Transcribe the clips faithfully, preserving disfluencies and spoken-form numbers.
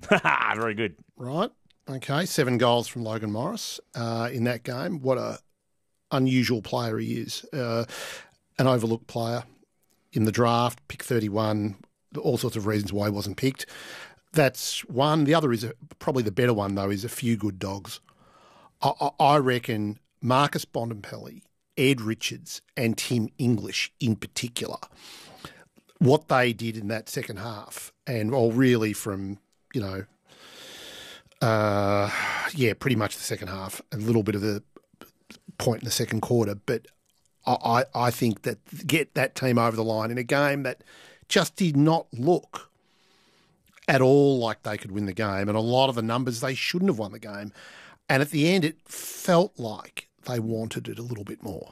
Very good. Right. Okay. Seven goals from Logan Morris uh, in that game. What a unusual player he is. Uh, an overlooked player in the draft, pick thirty-one, all sorts of reasons why he wasn't picked. That's one. The other is a, probably the better one, though, is a few good dogs. I, I, I reckon Marcus Bontempelli, Ed Richards and Tim English in particular, what they did in that second half, and well, really from, you know, uh, yeah, pretty much the second half, a little bit of the point in the second quarter, but I, I think that get that team over the line in a game that just did not look at all like they could win the game, and a lot of the numbers they shouldn't have won the game. And at the end, it felt like they wanted it a little bit more.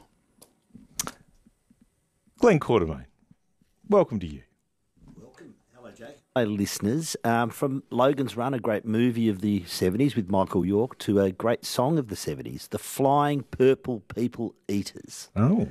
Glenn Quartermain, welcome to you. Welcome. Hello, Jake. Hi, listeners. Um, from Logan's Run, a great movie of the seventies with Michael York, to a great song of the seventies, The Flying Purple People Eaters. Oh.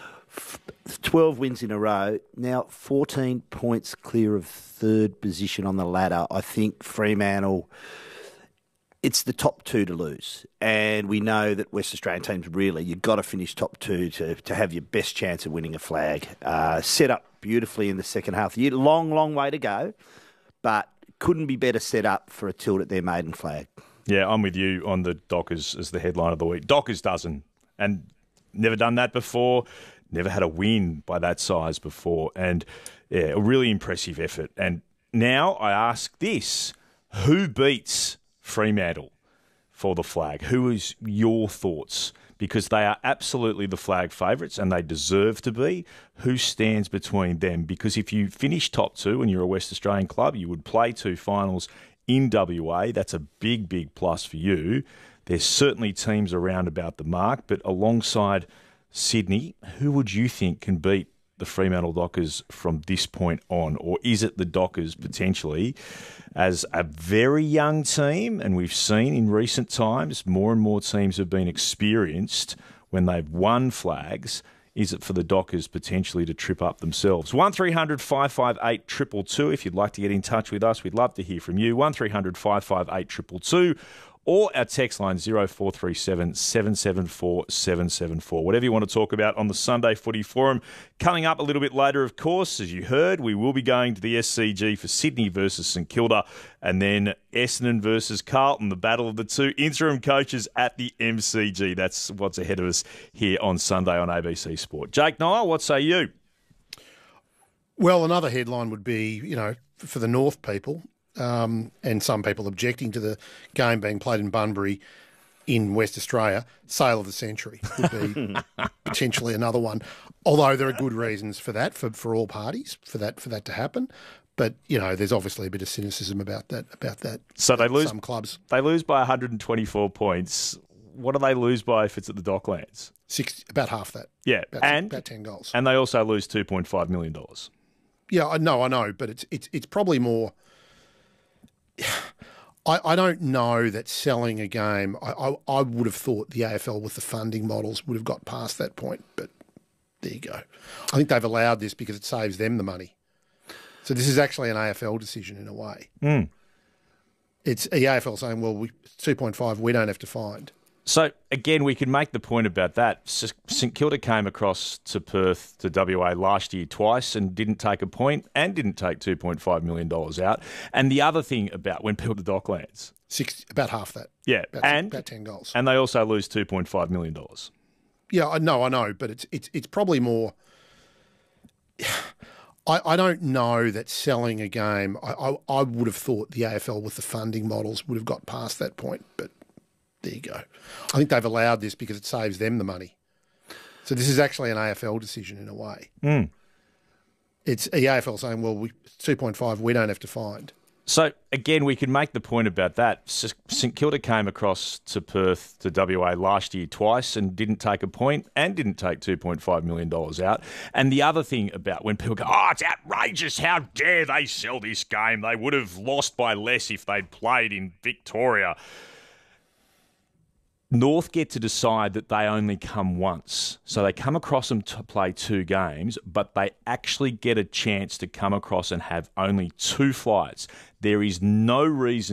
twelve wins in a row. Now fourteen points clear of third position on the ladder. I think Fremantle, it's the top two to lose. And we know that West Australian teams, really, you've got to finish top two to, to have your best chance of winning a flag. Uh, set up beautifully in the second half of the year. Long, long way to go, but couldn't be better set up for a tilt at their maiden flag. Yeah, I'm with you on the Dockers as the headline of the week. Dockers doesn't, and never done that before. Never had a win by that size before. And yeah, a really impressive effort. And now I ask this, who beats Fremantle for the flag? Who is your thoughts? Because they are absolutely the flag favourites and they deserve to be. Who stands between them? Because if you finish top two and you're a West Australian club, you would play two finals in W A. That's a big, big plus for you. There's certainly teams around about the mark, but alongside Sydney, who would you think can beat the Fremantle Dockers from this point on? Or is it the Dockers potentially as a very young team? And we've seen in recent times more and more teams have been experienced when they've won flags. Is it for the Dockers potentially to trip up themselves? one three hundred five five eight two two two if you'd like to get in touch with us. We'd love to hear from you. one three hundred five five eight two two two. Or our text line zero four three seven seven seven four seven seven four. Whatever you want to talk about on the Sunday Footy Forum. Coming up a little bit later, of course, as you heard, we will be going to the S C G for Sydney versus St Kilda, and then Essendon versus Carlton, the battle of the two interim coaches at the M C G. That's what's ahead of us here on Sunday on A B C Sport. Jake Niall, what say you? Well, another headline would be, you know, for the North people, Um, and some people objecting to the game being played in Bunbury in West Australia, sale of the century would be potentially another one. Although there are good reasons for that, for, for all parties, for that for that to happen. But, you know, there's obviously a bit of cynicism about that. About that. So they lose some clubs. They lose by one hundred twenty-four points. What do they lose by if it's at the Docklands? Six, about half that. Yeah, about, and about ten goals. And they also lose two point five million dollars. Yeah, I know, I know, but it's it's it's probably more. I, I don't know that selling a game, I, I, I would have thought the A F L with the funding models would have got past that point, but there you go. I think they've allowed this because it saves them the money. So this is actually an A F L decision in a way. Mm. It's the A F L saying, well, we, two point five we don't have to find. So, again, we can make the point about that. St Kilda came across to Perth, to W A last year twice and didn't take a point and didn't take two point five million dollars out. And the other thing about when people to Docklands. Six, about half that. Yeah, about, and about ten goals. And they also lose two point five million dollars. Yeah, I know, I know, but it's it's it's probably more. I, I don't know that selling a game, I, I, I would have thought the A F L with the funding models would have got past that point, but there you go. I think they've allowed this because it saves them the money. So this is actually an A F L decision in a way. Mm. It's the A F L saying, well, we, two point five we don't have to find. So, again, we can make the point about that. St Kilda came across to Perth, to W A last year twice and didn't take a point and didn't take two point five million dollars out. And the other thing about when people go, oh, it's outrageous, how dare they sell this game? They would have lost by less if they'd played in Victoria. North get to decide that they only come once. So they come across them to play two games, but they actually get a chance to come across and have only two flights. There is no reason